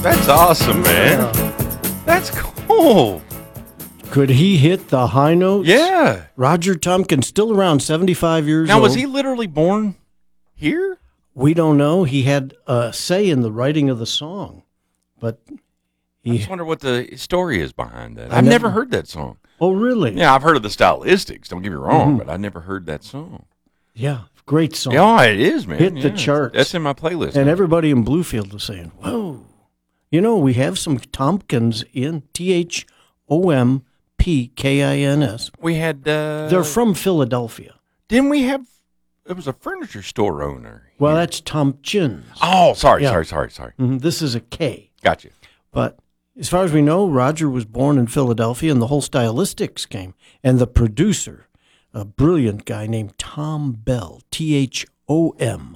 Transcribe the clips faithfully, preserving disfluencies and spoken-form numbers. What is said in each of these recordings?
That's awesome, man. Yeah. That's cool. Could he hit the high notes? Yeah. Roger Tompkins, still around seventy-five years Now, old. was he literally born here? We don't know. He had a say in the writing of the song, but I he. just wonder what the story is behind that. I I've never never- heard that song. Oh, really? Yeah, I've heard of the stylistics. Don't get me wrong, Mhm. but I never heard that song. Yeah, great song. Yeah, it is, man. Hit the Yeah, charts. That's in my playlist. And now. everybody in Bluefield was saying, "Whoa, you know, we have some Tompkins in T H O M P K I N S. we had. Uh, They're from Philadelphia. Didn't we have? It was a furniture store owner. Well, that's Tompkins. Oh, sorry, Yeah. sorry, sorry, sorry. Mhm, This is a K. Gotcha. But as far as we know, Roger was born in Philadelphia, and the whole stylistics came. And the producer, a brilliant guy named Tom Bell, T H O M,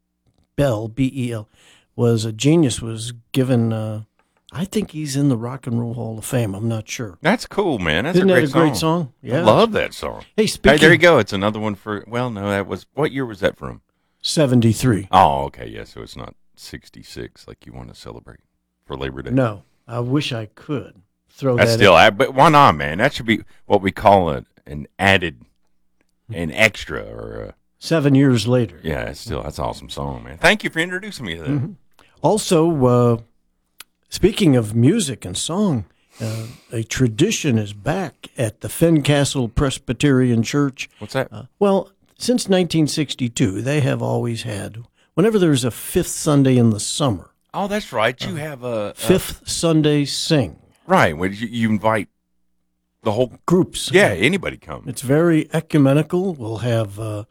Bell, B E L, was a genius, was given, uh, I think he's in the Rock and Roll Hall of Fame. I'm not sure. That's cool, man. That's Isn't a that great a great song. song? Yeah. I love that song. Hey, Hey, speaking there you go. It's another one for. Well, no, that was what year was that from? seventy-three. Oh, okay, yeah. So it's not sixty-six like you want to celebrate for Labor Day. No, I wish I could throw That's that still, in. I- but why not, man? That should be what we call it, an added, an extra, or a, Seven years later. yeah. It's still, that's an awesome song, man. Thank you for introducing me to that. Mhm. Also, uh, speaking of music and song, uh, a tradition is back at the Fincastle Presbyterian Church. What's that? Uh, well, since nineteen sixty-two, they have always had, whenever there's a fifth Sunday in the summer, Oh, that's right. You have a, a fifth Sunday sing right. When you, you invite the whole, groups. yeah, anybody come. It's very ecumenical. We'll have uh,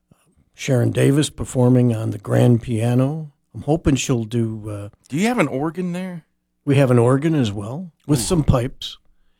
Sharon Davis performing on the grand piano. I'm hoping she'll do. Uh, Do you have an organ there? we have an organ as well with some pipes.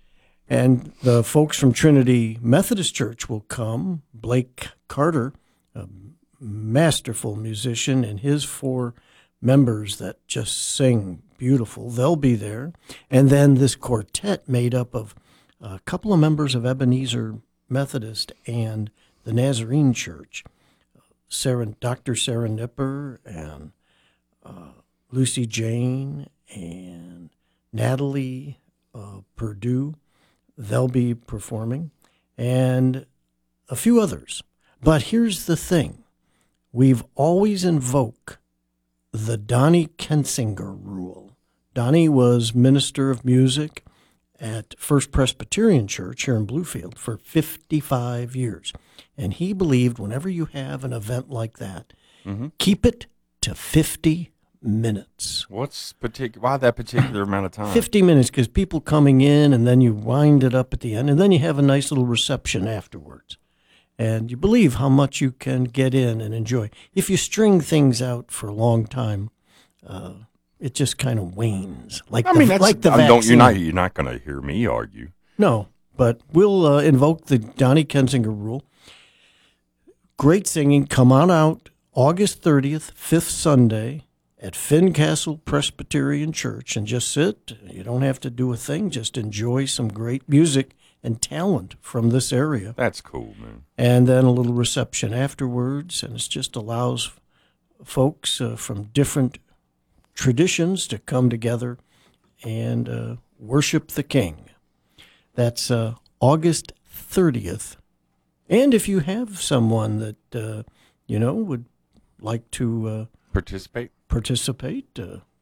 And the folks from Trinity Methodist Church will come. Blake Carter, a masterful musician, and his four members that just sing beautiful, they'll be there. And then this quartet made up of a couple of members of Ebenezer Methodist and the Nazarene Church, Sarah, Doctor Sarah Nipper and uh, Lucy Jane and Natalie uh, Purdue. They'll be performing, and a few others. But here's the thing. We've always invoked the Donnie Kensinger rule. Donnie was minister of music at First Presbyterian Church here in Bluefield for fifty-five years. And he believed whenever you have an event like that, Mm-hmm. keep it to fifty minutes. What's particular? Why that particular amount of time? fifty minutes, because people coming in, and then you wind it up at the end, and then you have a nice little reception afterwards. And you believe how much you can get in and enjoy. If you string things out for a long time, uh, it just kind of wanes. Like I the, mean, that's like the I don't. You're vaccine. not. You're not going to hear me argue. No, but we'll uh, invoke the Donnie Kensinger rule. Great singing. Come on out August thirtieth, fifth Sunday at Fincastle Presbyterian Church, and just sit. You don't have to do a thing. Just enjoy some great music and talent from this area. That's cool, man. And then a little reception afterwards, and it just allows folks uh, from different traditions to come together and uh, worship the King. That's uh, August thirtieth. And if you have someone that, uh, you know, would like to uh, Participate. participate, uh,